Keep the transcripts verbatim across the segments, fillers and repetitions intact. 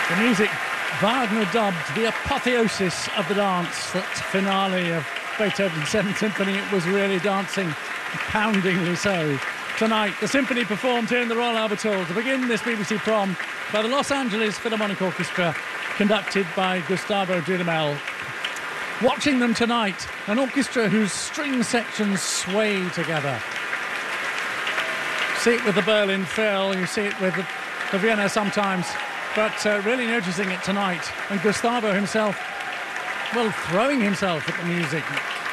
The music Wagner dubbed the apotheosis of the dance, that finale of Beethoven's Seventh Symphony. It was really dancing, poundingly so. Tonight, the symphony performed here in the Royal Albert Hall to begin this B B C prom by the Los Angeles Philharmonic Orchestra, conducted by Gustavo Dudamel. Watching them tonight, an orchestra whose string sections sway together. See it with the Berlin Phil, you see it with the, the Vienna sometimes, but uh, really noticing it tonight. And Gustavo himself, well, throwing himself at the music.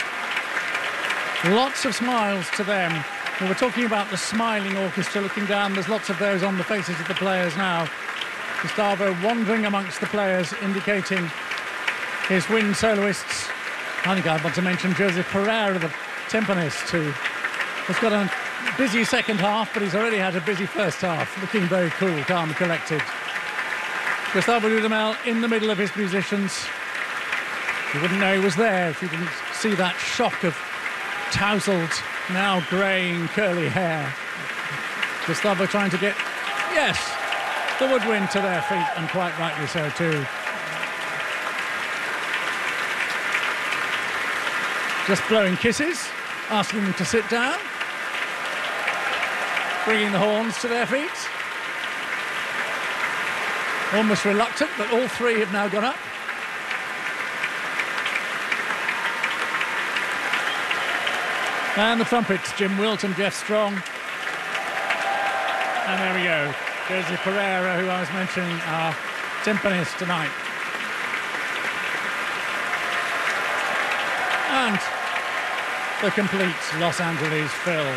Lots of smiles to them. We were talking about the smiling orchestra looking down. There's lots of those on the faces of the players now. Gustavo wandering amongst the players, indicating his wind soloists. I think I want to mention Joseph Pereira, the timpanist, who has got a busy second half, but he's already had a busy first half, looking very cool, calm, collected. Gustavo Dudamel in the middle of his musicians. You wouldn't know he was there if you didn't see that shock of tousled, now greying, curly hair. Gustavo trying to get, yes, the woodwind to their feet, and quite rightly so too. Just blowing kisses, asking them to sit down, bringing the horns to their feet. Almost reluctant, but all three have now gone up. And the trumpets, Jim Wilt and Jeff Strong. And there we go. Joseph Pereira, who I was mentioning, our timpanist tonight. And the complete Los Angeles Phil.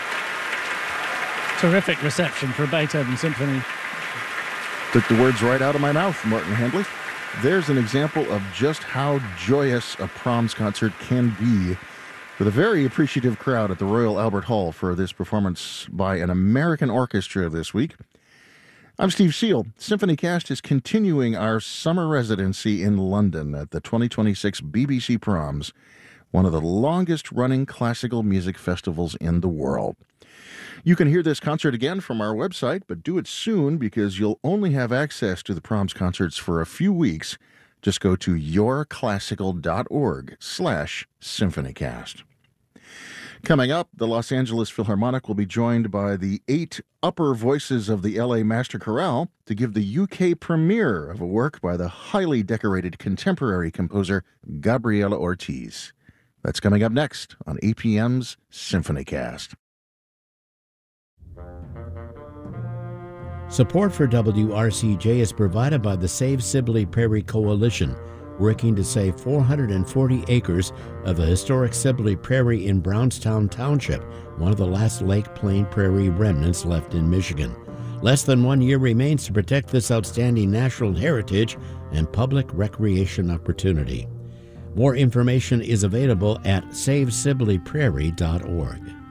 Terrific reception for a Beethoven symphony. Took the words right out of my mouth, Martin Handley. There's an example of just how joyous a proms concert can be, with a very appreciative crowd at the Royal Albert Hall for this performance by an American orchestra this week. I'm Steve Seal. SymphonyCast is continuing our summer residency in London at the twenty twenty-six B B C Proms, one of the longest-running classical music festivals in the world. You can hear this concert again from our website, but do it soon because you'll only have access to the Proms concerts for a few weeks. Just go to yourclassical.org slash SymphonyCast. Coming up, the Los Angeles Philharmonic will be joined by the eight upper voices of the L A Master Chorale to give the U K premiere of a work by the highly decorated contemporary composer Gabriela Ortiz. That's coming up next on A P M's SymphonyCast. Support for W R C J is provided by the Save Sibley Prairie Coalition, working to save four hundred forty acres of the historic Sibley Prairie in Brownstown Township, one of the last Lake Plain Prairie remnants left in Michigan. Less than one year remains to protect this outstanding natural heritage and public recreation opportunity. More information is available at save sibley prairie dot org.